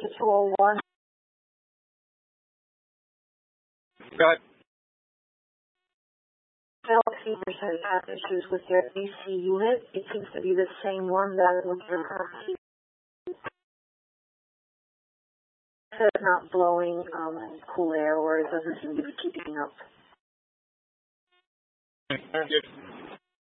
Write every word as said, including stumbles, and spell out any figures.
to two oh one. Got Feeders has had issues with their A C unit. It seems to be the same one that was it's not blowing um, cool air, or it doesn't seem to be keeping up. Get